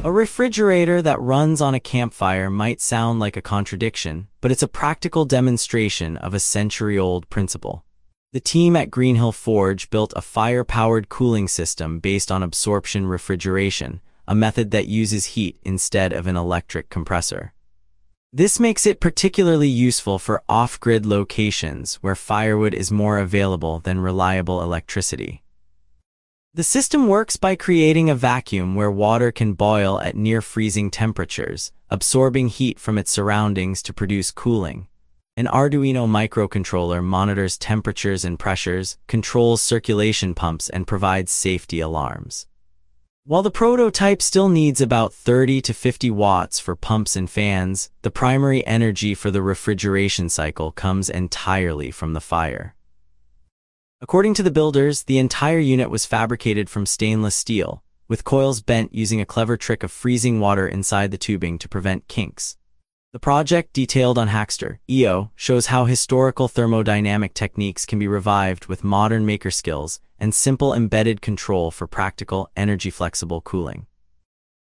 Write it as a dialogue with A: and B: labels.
A: A refrigerator that runs on a campfire might sound like a contradiction, but it's a practical demonstration of a century-old principle. The team at Greenhill Forge built a fire-powered cooling system based on absorption refrigeration, a method that uses heat instead of an electric compressor. This makes it particularly useful for off-grid locations where firewood is more available than reliable electricity. The system works by creating a vacuum where water can boil at near-freezing temperatures, absorbing heat from its surroundings to produce cooling. An Arduino microcontroller monitors temperatures and pressures, controls circulation pumps, and provides safety alarms. While the prototype still needs about 30 to 50 watts for pumps and fans, the primary energy for the refrigeration cycle comes entirely from the fire. According to the builders, the entire unit was fabricated from stainless steel, with coils bent using a clever trick of freezing water inside the tubing to prevent kinks. The project, detailed on Hackster.io, shows how historical thermodynamic techniques can be revived with modern maker skills and simple embedded control for practical, energy-flexible cooling.